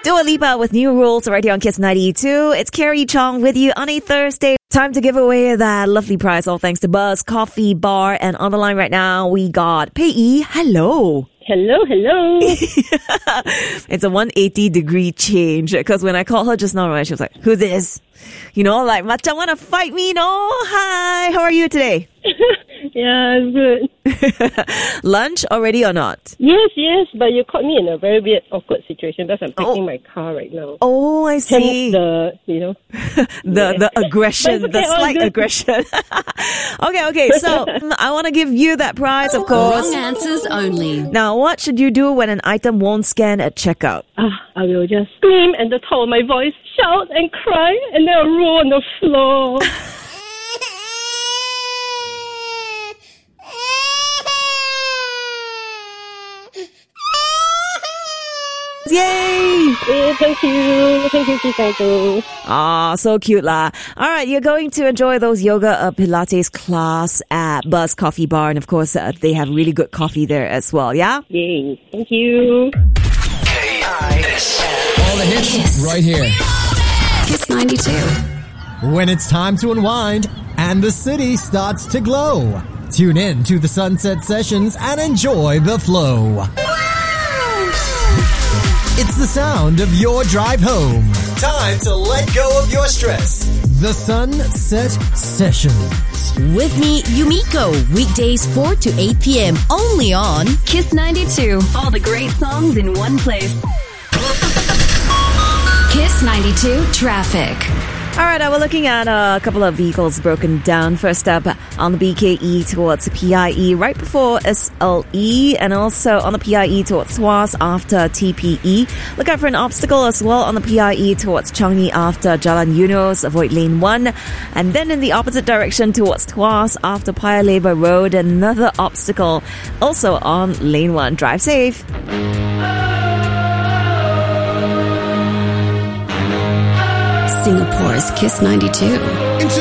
Dua Lipa with New Rules right here on Kiss 92. It's Carrie Chong with you on a Thursday. Time to give away that lovely prize, all thanks to Buzz Coffee Bar. And on the line right now, we got Pei Yi. Hello. Hello. It's a 180-degree change. Because when I called her just now, right, she was like, who's this? You know, like, macam wanna fight me, no? Hi, how are you today? Yeah, I'm good. Lunch already or not? Yes, but you caught me in a very weird, awkward situation because I'm taking my car right now. Oh, I see. Hence the aggression, okay, the slight aggression. Okay. So I want to give you that prize, of course. Wrong answers only. Now, what should you do when an item won't scan at checkout? I will just scream at the top of my voice, shout and cry, and then I'll roll on the floor. Yay! Thank you, Kiko. Ah, so cute lah. All right, you're going to enjoy those yoga Pilates class at Buzz Coffee Bar. And of course, they have really good coffee there as well, yeah? Yay, thank you. All the hits right here. Kiss 92. When it's time to unwind and the city starts to glow, tune in to the Sunset Sessions and enjoy the flow. It's the sound of your drive home. Time to let go of your stress. The Sunset Sessions. With me, Yumiko. Weekdays 4 to 8 p.m. Only on Kiss 92. All the great songs in one place. Kiss 92 Traffic. All right, we're looking at a couple of vehicles broken down. First up, on the BKE towards PIE, right before SLE, and also on the PIE towards Tuas after TPE. Look out for an obstacle as well on the PIE towards Changi after Jalan Eunos. Avoid lane 1. And then in the opposite direction towards Tuas after Paya Lebar Road, another obstacle also on lane 1. Drive safe. Singapore's Kiss 92.